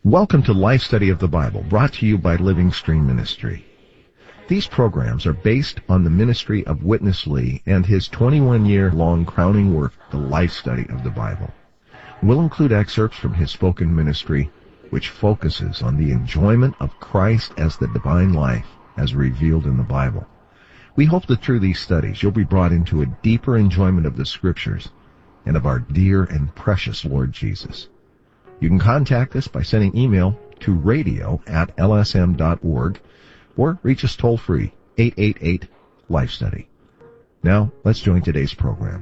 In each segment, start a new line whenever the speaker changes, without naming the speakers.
Welcome to Life Study of the Bible, brought to you by Living Stream Ministry. These programs are based on the ministry of Witness Lee and his 21-year-long crowning work, The Life Study of the Bible. We'll include excerpts from his spoken ministry, which focuses on the enjoyment of Christ as the divine life as revealed in the Bible. We hope that through these studies you'll be brought into a deeper enjoyment of the Scriptures and of our dear and precious Lord Jesus. You can contact us by sending email to radio@lsm.org or reach us toll-free, 888-LIFE-STUDY. Now, let's join today's program.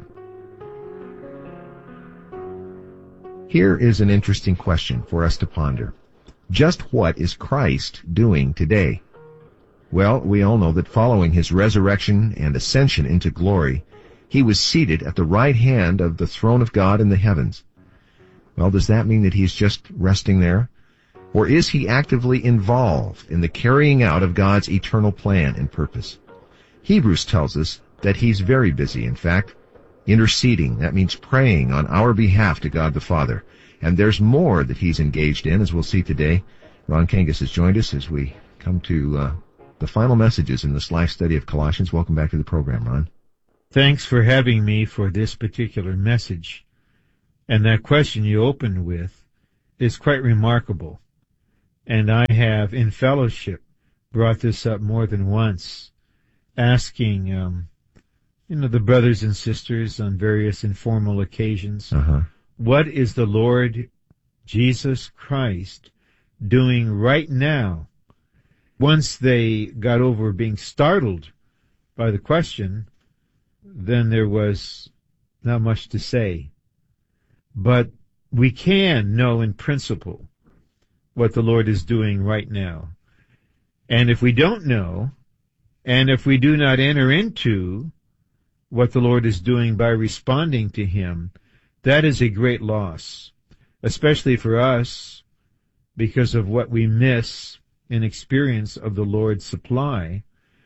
Here is an interesting question for us to ponder. Just what is Christ doing today? Well, we all know that following his resurrection and ascension into glory, he was seated at the right hand of the throne of God in the heavens. Well, does that mean that he's just resting there? Or is he actively involved in the carrying out of God's eternal plan and purpose? Hebrews tells us that he's very busy, in fact, interceding. That means praying on our behalf to God the Father. And there's more that he's engaged in, as we'll see today. Ron Kangas has joined us as we come to the final messages in this life study of Colossians. Welcome back to the program, Ron.
Thanks for having me for this particular message. And that question you opened with is quite remarkable. And I have, in fellowship, brought this up more than once, asking, the brothers and sisters on various informal occasions, what is the Lord Jesus Christ doing right now? Once they got over being startled by the question, then there was not much to say. But we can know in principle what the Lord is doing right now. And if we don't know, and if we do not enter into what the Lord is doing by responding to him, that is a great loss, especially for us, because of what we miss in experience of the Lord's supply.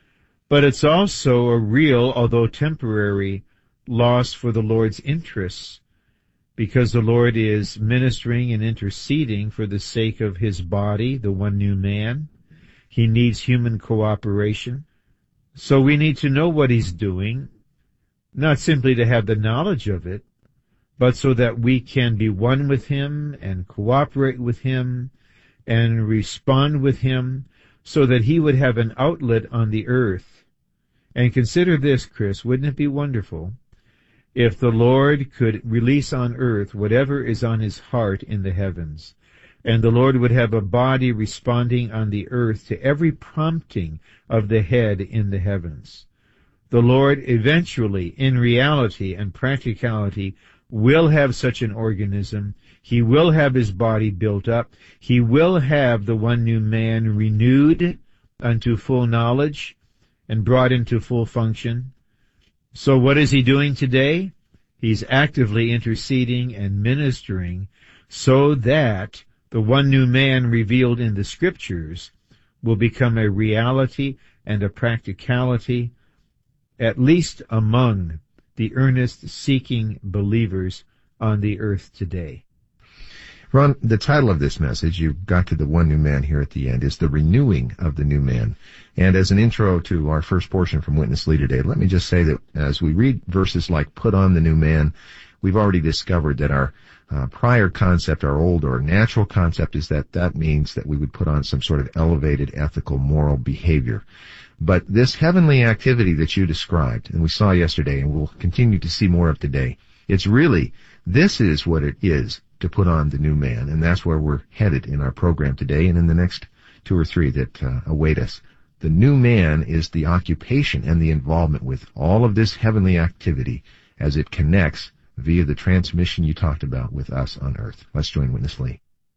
But it's also a real, although temporary, loss for the Lord's interests, because the Lord is ministering and interceding for the sake of his body, the one new man. He needs human cooperation. So we need to know what he's doing, not simply to have the knowledge of it, but so that we can be one with him and cooperate with him and respond with him so that he would have an outlet on the earth. And consider this, Chris, wouldn't it be wonderful if the Lord could release on earth whatever is on his heart in the heavens, and the Lord would have a body responding on the earth to every prompting of the head in the heavens. The Lord eventually, in reality and practicality, will have such an organism. He will have his body built up. He will have the one new man renewed unto full knowledge and brought into full function. So what is he doing today? He's actively interceding and ministering so that the one new man revealed in the Scriptures will become a reality and a practicality, at least among the earnest seeking believers on the earth today.
Ron, the title of this message, you've got to the one new man here at the end, is The Renewing of the New Man. And as an intro to our first portion from Witness Lee today, let me just say that as we read verses like put on the new man, we've already discovered that our prior concept, our old or natural concept, is that means that we would put on some sort of elevated ethical moral behavior. But this heavenly activity that you described, and we saw yesterday and we'll continue to see more of today, it's really, this is what it is to put on the new man, and that's where we're headed in our program today and in the next two or three that await us. The new man is the occupation and the involvement with all of this heavenly activity as it connects via the transmission you talked about with us on earth. Let's join Witness Lee.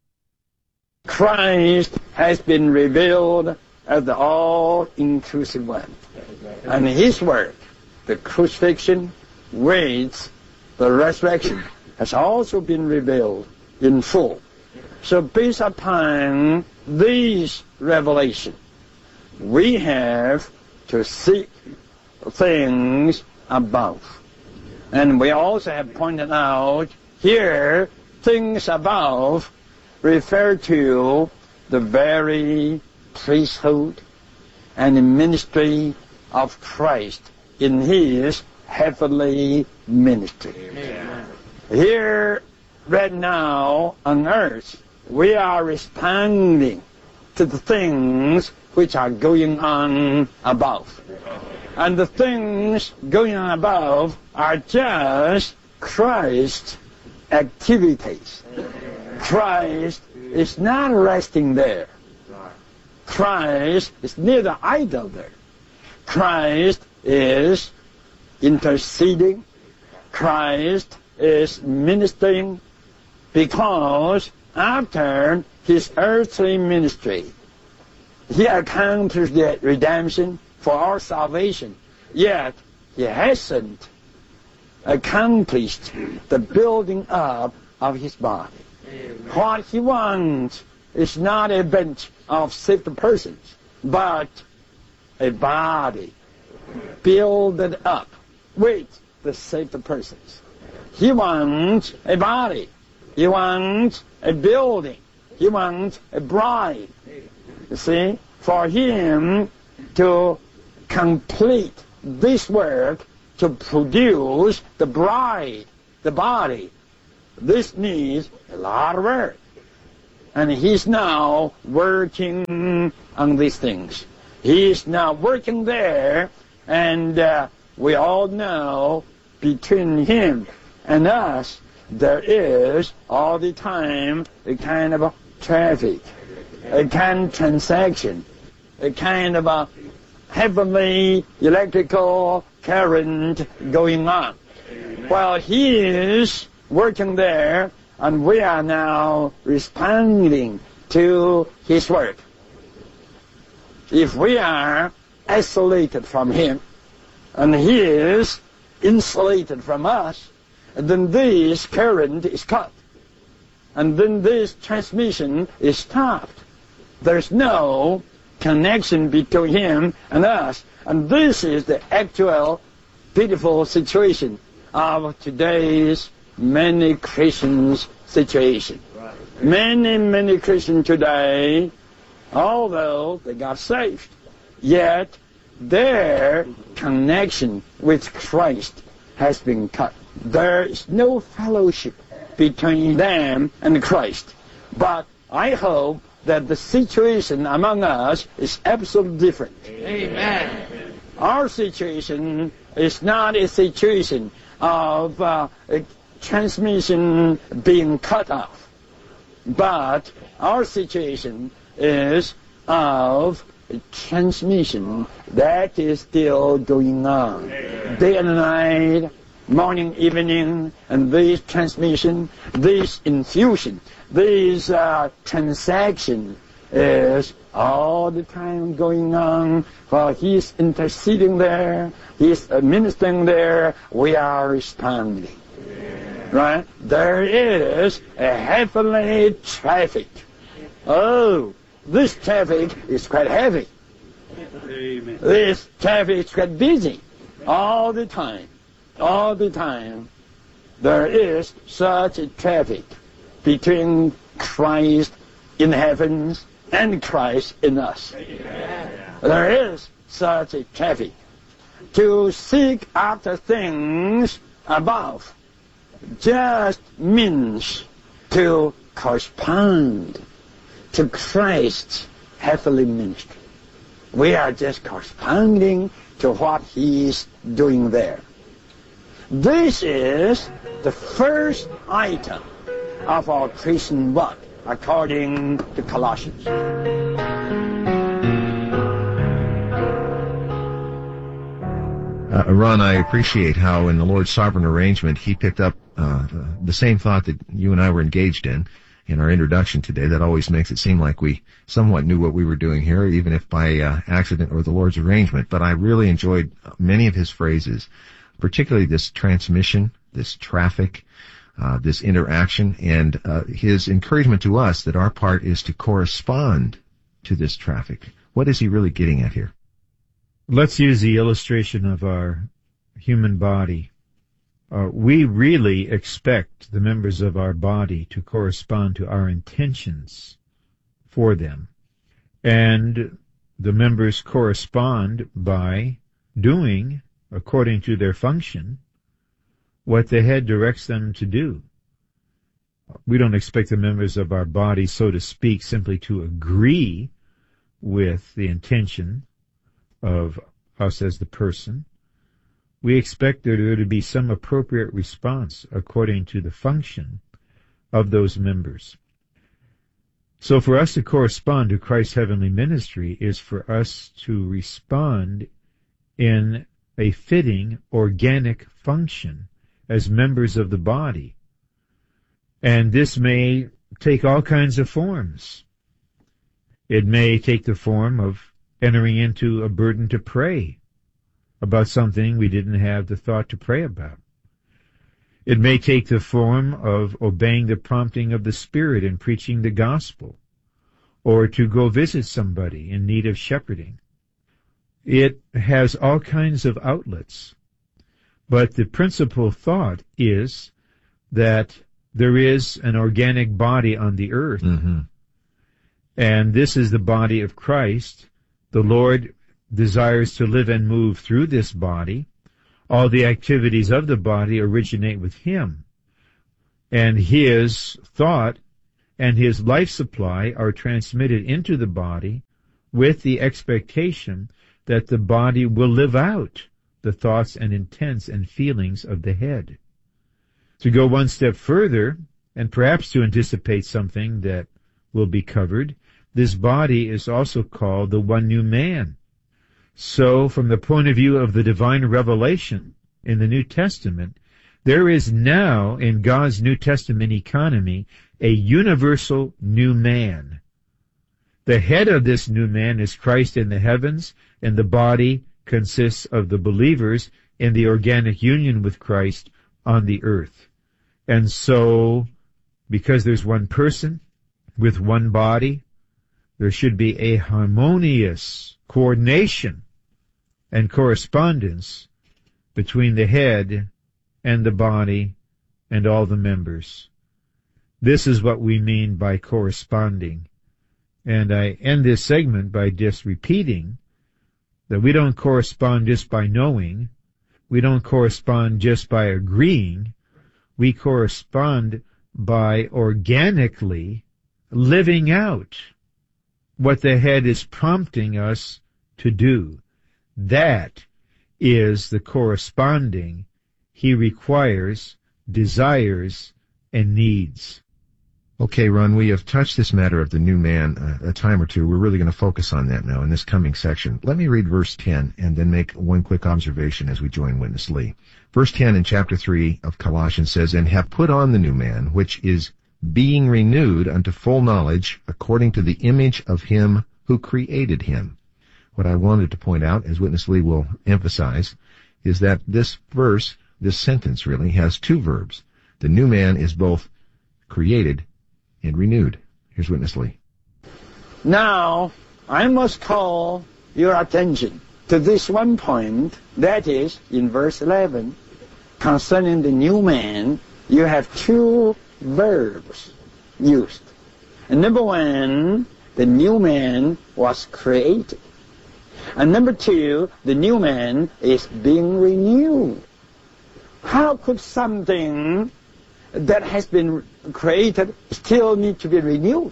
Christ has been revealed as the all-inclusive one. And his work, the crucifixion, raised, the resurrection, has also been revealed in full. So based upon these revelations, we have to seek things above. And we also have pointed out here things above refer to the very priesthood and the ministry of Christ in his heavenly ministry. Amen. Here, right now on earth, we are responding to the things which are going on above. And the things going on above are just Christ's activities. Christ is not resting there. Christ is neither idle there. Christ is interceding. Christ is ministering, because after his earthly ministry, he accomplished the redemption for our salvation, yet he hasn't accomplished the building up of his body. What he wants is not a bunch of saved persons, but a body builded up with the saved persons. He wants a body. He wants a building. He wants a bride. You see, for him to complete this work, to produce the bride, the body, this needs a lot of work. And he's now working on these things. He's now working there, and we all know between him and us, there is all the time a kind of a traffic, a kind of transaction, a kind of a heavenly electrical current going on. While he is working there, and we are now responding to his work. If we are isolated from him, and he is insulated from us, then this current is cut. And then this transmission is stopped. There's no connection between him and us. And this is the actual pitiful situation of today's many Christians' situation. Many Christians today, although they got saved, yet their connection with Christ has been cut. There is no fellowship between them and Christ. But I hope that the situation among us is absolutely different. Amen. Our situation is not a situation of a transmission being cut off, but our situation is of a transmission that is still going on, day and night, morning, evening, and this transmission, this infusion, this transaction is all the time going on. While he's interceding there, he's ministering there, we are responding. Right? There is a heavenly traffic. Oh, this traffic is quite heavy. Amen. This traffic is quite busy all the time. All the time, there is such a traffic between Christ in the heavens and Christ in us. Amen. There is such a traffic. To seek after things above just means to correspond to Christ's heavenly ministry. We are just corresponding to what he is doing there. This is the first item of our Christian walk, according to Colossians.
Ron, I appreciate how in the Lord's sovereign arrangement he picked up the same thought that you and I were engaged in our introduction today. That always makes it seem like we somewhat knew what we were doing here, even if by accident or the Lord's arrangement. But I really enjoyed many of his phrases, particularly this transmission, this traffic, this interaction, and his encouragement to us that our part is to correspond to this traffic. What is he really getting at here?
Let's use the illustration of our human body. we really expect the members of our body to correspond to our intentions for them. And the members correspond by doing, according to their function, what the head directs them to do. We don't expect the members of our body, so to speak, simply to agree with the intention of us as the person. We expect there to be some appropriate response according to the function of those members. So for us to correspond to Christ's heavenly ministry is for us to respond in a fitting, organic function as members of the body. And this may take all kinds of forms. It may take the form of entering into a burden to pray about something we didn't have the thought to pray about. It may take the form of obeying the prompting of the Spirit and preaching the gospel, or to go visit somebody in need of shepherding. It has all kinds of outlets. But the principal thought is that there is an organic body on the earth. Mm-hmm. And this is the body of Christ. The Lord desires to live and move through this body. All the activities of the body originate with Him. And His thought and His life supply are transmitted into the body with the expectation that the body will live out the thoughts and intents and feelings of the head. To go one step further, and perhaps to anticipate something that will be covered, this body is also called the one new man. So, from the point of view of the divine revelation in the New Testament, there is now in God's New Testament economy a universal new man. The head of this new man is Christ in the heavens, and the body consists of the believers in the organic union with Christ on the earth. And so, because there's one person with one body, there should be a harmonious coordination and correspondence between the head and the body and all the members. This is what we mean by corresponding. And I end this segment by just repeating that we don't correspond just by knowing. We don't correspond just by agreeing. We correspond by organically living out what the head is prompting us to do. That is the corresponding He requires, desires, and needs.
Okay, Ron, we have touched this matter of the new man a time or two. We're really going to focus on that now in this coming section. Let me read verse 10 and then make one quick observation as we join Witness Lee. Verse 10 in chapter 3 of Colossians says, "And have put on the new man, which is being renewed unto full knowledge according to the image of Him who created him." What I wanted to point out, as Witness Lee will emphasize, is that this verse, this sentence really, has two verbs. The new man is both created and renewed. Here's Witness Lee.
Now, I must call your attention to this one point, that is, in verse 11, concerning the new man, you have two verbs used. And number one, the new man was created. And number two, the new man is being renewed. How could something that has been created still need to be renewed?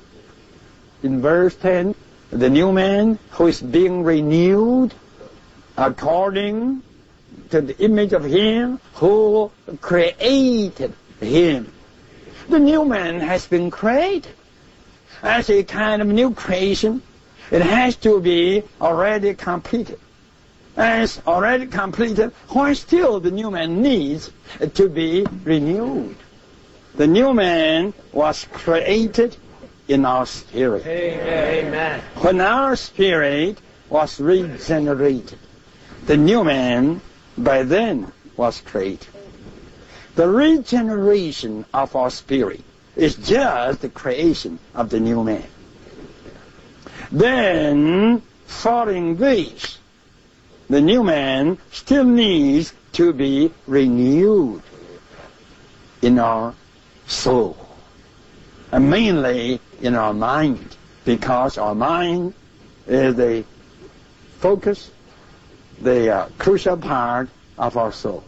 In verse 10, the new man who is being renewed according to the image of Him who created him. The new man has been created. As a kind of new creation, it has to be already completed. As already completed, why still the new man needs to be renewed? The new man was created in our spirit.
Amen.
When our spirit was regenerated, the new man by then was created. The regeneration of our spirit is just the creation of the new man. Then, following this, the new man still needs to be renewed in our soul, and mainly in our mind, because our mind is the focus, the crucial part of our soul.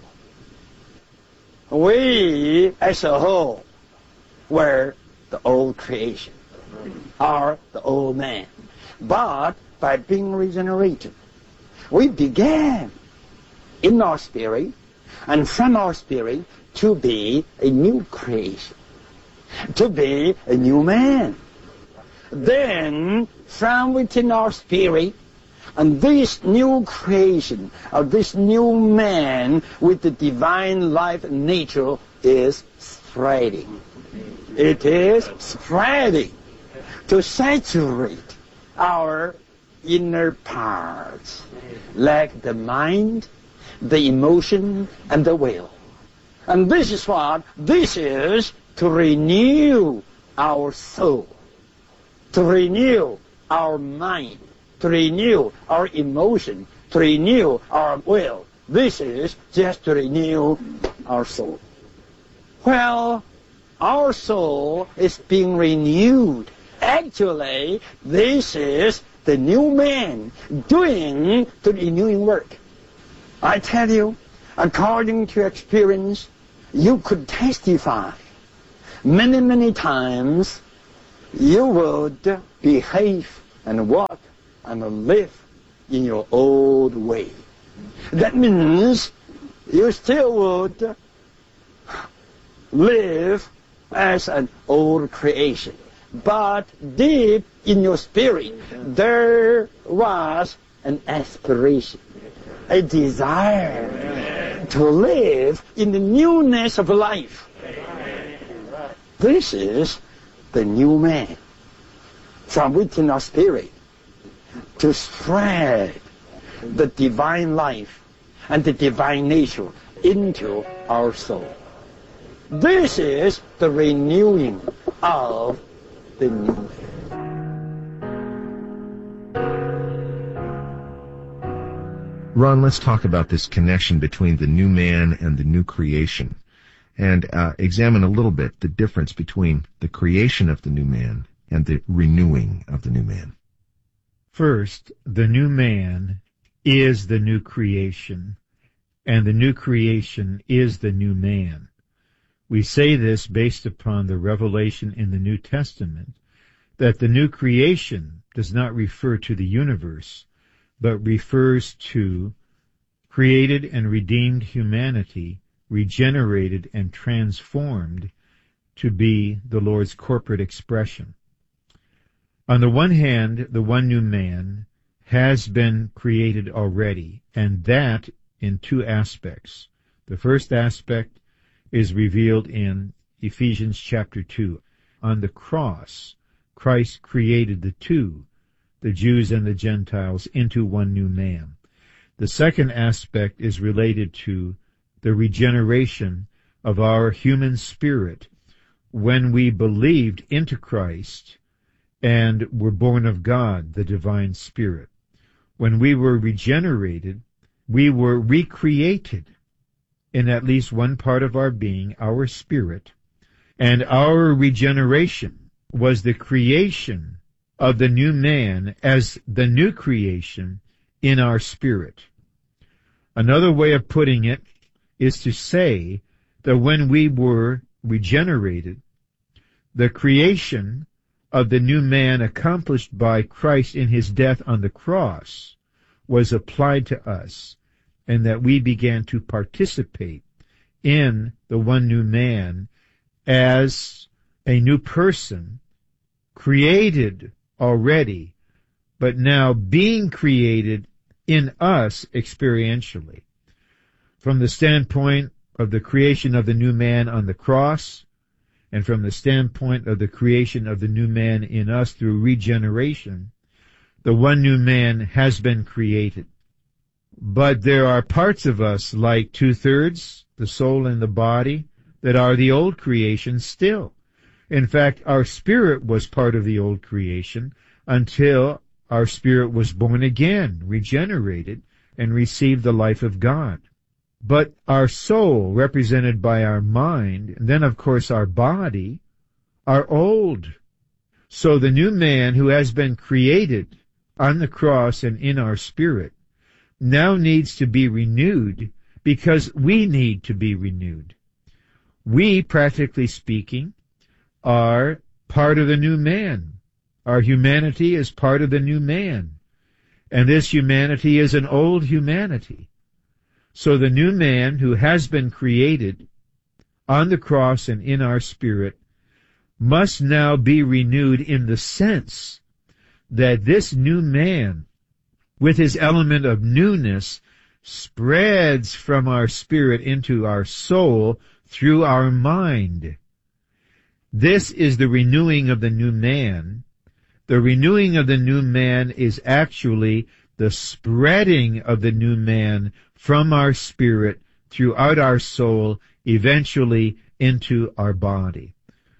We, as a whole, were the old creation, are the old man. But by being regenerated, we began in our spirit, and from our spirit, to be a new creation, to be a new man. Then, from within our spirit, and this new creation, or this new man with the divine life and nature is spreading. It is spreading to saturate our inner parts, like the mind, the emotion, and the will. And this is what this is, to renew our soul, to renew our mind, to renew our emotion, to renew our will. This is just to renew our soul. Well, our soul is being renewed. Actually, this is the new man doing the renewing work. I tell you, according to experience, you could testify many, many times you would behave and walk and live in your old way. That means you still would live as an old creation. But deep in your spirit, there was an aspiration, a desire to live in the newness of life. This is the new man from within our spirit, to spread the divine life and the divine nature into our soul. This is the renewing of the new man.
Ron, let's talk about this connection between the new man and the new creation, and examine a little bit the difference between the creation of the new man and the renewing of the new man.
First, the new man is the new creation, and the new creation is the new man. We say this based upon the revelation in the New Testament that the new creation does not refer to the universe, but refers to created and redeemed humanity, regenerated and transformed to be the Lord's corporate expression. On the one hand, the one new man has been created already, and that in two aspects. The first aspect is revealed in Ephesians chapter 2. On the cross, Christ created the two, the Jews and the Gentiles, into one new man. The second aspect is related to the regeneration of our human spirit when we believed into Christ and were born of God, the divine Spirit. When we were regenerated, we were recreated in at least one part of our being, our spirit, and our regeneration was the creation of the new man as the new creation in our spirit. Another way of putting it is to say that when we were regenerated, the creation of the new man accomplished by Christ in his death on the cross was applied to us, and that we began to participate in the one new man as a new person, created already, but now being created in us experientially. From the standpoint of the creation of the new man on the cross, and from the standpoint of the creation of the new man in us through regeneration, the one new man has been created. But there are parts of us, like 2/3, the soul and the body, that are the old creation still. In fact, our spirit was part of the old creation until our spirit was born again, regenerated, and receive the life of God. But our soul, represented by our mind, and then of course our body, are old. So the new man who has been created on the cross and in our spirit now needs to be renewed because we need to be renewed. We, practically speaking, are part of the new man. Our humanity is part of the new man. And this humanity is an old humanity. So the new man who has been created on the cross and in our spirit must now be renewed in the sense that this new man, with his element of newness, spreads from our spirit into our soul through our mind. This is the renewing of the new man. The renewing of the new man is actually the spreading of the new man from our spirit throughout our soul, eventually into our body.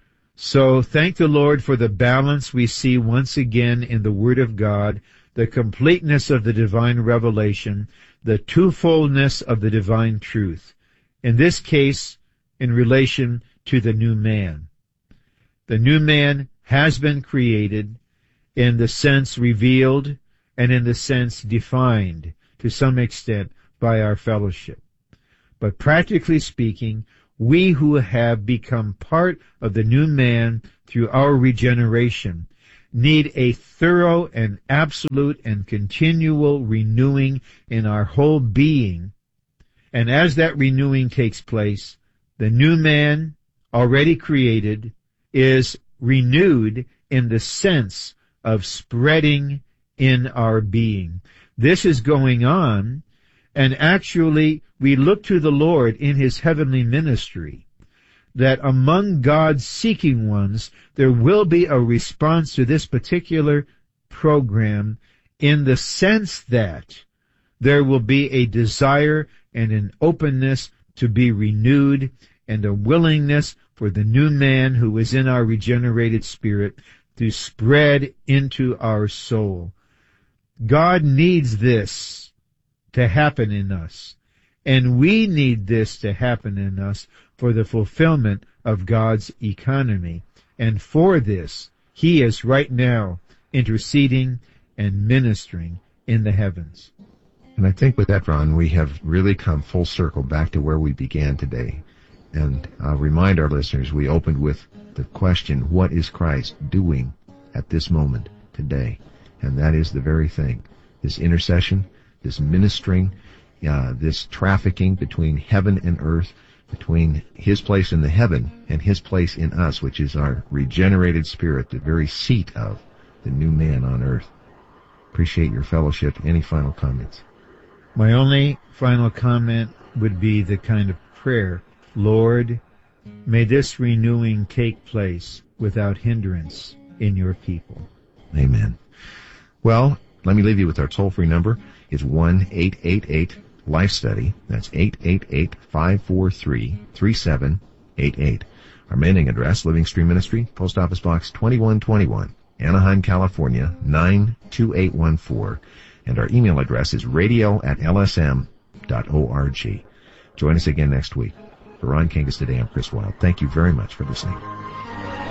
So thank the Lord for the balance we see once again in the Word of God, the completeness of the divine revelation, the twofoldness of the divine truth. In this case, in relation to the new man. The new man has been created in the sense revealed and in the sense defined to some extent by our fellowship. But practically speaking, we who have become part of the new man through our regeneration need a thorough and absolute and continual renewing in our whole being. And as that renewing takes place, the new man, already created, is renewed in the sense of spreading in our being. This is going on, and actually we look to the Lord in His heavenly ministry, that among God's seeking ones there will be a response to this particular program in the sense that there will be a desire and an openness to be renewed and a willingness for the new man who is in our regenerated spirit to spread into our soul. God needs this to happen in us, and we need this to happen in us for the fulfillment of God's economy. And for this, He is right now interceding and ministering in the heavens.
And I think with that, Ron, we have really come full circle back to where we began today. And I'll remind our listeners, we opened with the question, what is Christ doing at this moment today? And that is the very thing. This intercession, this ministering, this trafficking between heaven and earth, between His place in the heaven and His place in us, which is our regenerated spirit, the very seat of the new man on earth. Appreciate your fellowship. Any final comments?
My only final comment would be the kind of prayer, Lord, may this renewing take place without hindrance in your people.
Amen. Well, let me leave you with our toll-free number. It's 1-888-LIFE-STUDY. That's 888-543-3788. Our mailing address, Living Stream Ministry, Post Office Box 2121, Anaheim, California, 92814. And our email address is radio@lsm.org. Join us again next week. For Ron Kangas today, I'm Chris Wilde. Thank you very much for listening.